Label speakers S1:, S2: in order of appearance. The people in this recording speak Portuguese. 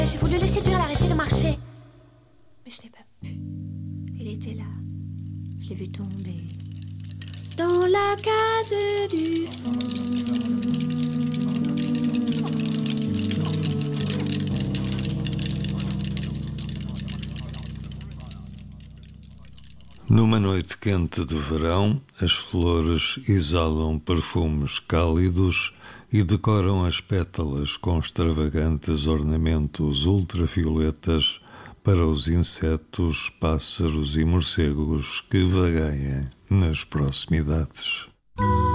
S1: J'ai voulu le séduire, l'arrêter de marcher. Mais je n'ai pas pu. Il était là. Je l'ai vu tomber dans la case du fond.
S2: Numa noite quente de verão, as flores exalam perfumes cálidos e decoram as pétalas com extravagantes ornamentos ultravioletas para os insetos, pássaros e morcegos que vagueiam nas proximidades.